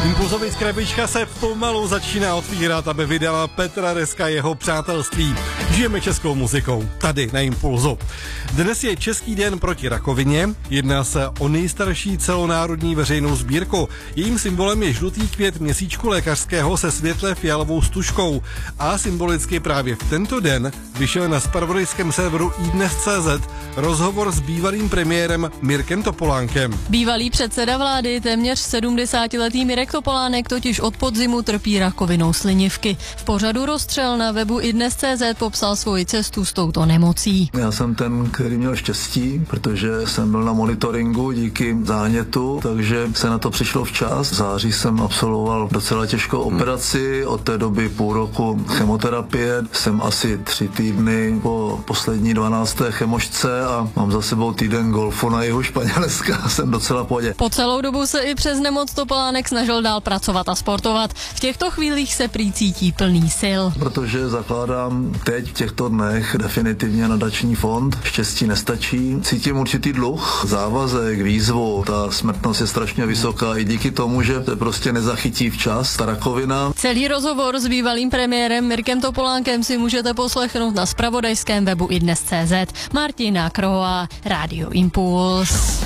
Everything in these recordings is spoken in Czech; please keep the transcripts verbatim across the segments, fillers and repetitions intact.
Impulzový skrebička se pomalu začíná otvírat, aby vydala Petra Reska jeho přátelství. Žijeme českou muzikou, tady na Impulzu. Dnes je Český den proti rakovině, jedná se o nejstarší celonárodní veřejnou sbírku. Jejím symbolem je žlutý květ měsíčku lékařského se světle fialovou stužkou. A symbolicky právě v tento den vyšel na zpravodajském serveru iDnes tečka cé zet rozhovor s bývalým premiérem Mirkem Topolánkem. Bývalý předseda vlády, téměř sedmdesátiletý Mirek Topolánek totiž od podzimu trpí rakovinou slinivky. V pořadu Rozstřel na webu iDnes tečka cé zet popsal svoji cestu s touto nemocí. Já jsem ten, který měl štěstí, protože jsem byl na monitoringu díky zánětu, takže se na to přišlo včas. V září jsem absolvoval docela těžkou operaci, od té doby půl roku chemoterapie. Jsem asi tři týdny po poslední dvanácté chemošce a mám za sebou týden golfu na jihu Španělska. Jsem docela v pohodě. Po celou dobu se i přes nemoc Topolánek snažil dál pracovat a sportovat. V těchto chvílích se prý cítí plný sil. Protože zakládám teď v těchto dnech definitivně nadační fond. Štěstí nestačí. Cítím určitý dluh, závazek, výzvu. Ta smrtnost je strašně vysoká i díky tomu, že se prostě nezachytí včas ta rakovina. Celý rozhovor s bývalým premiérem Mirkem Topolánkem si můžete poslechnout na zpravodajském webu iDnes tečka cé zet. Martina Kroa, Rádio Impuls.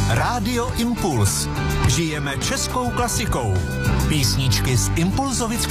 Rádio Impuls. Žijeme českou klasikou. Písničky z Impulzovické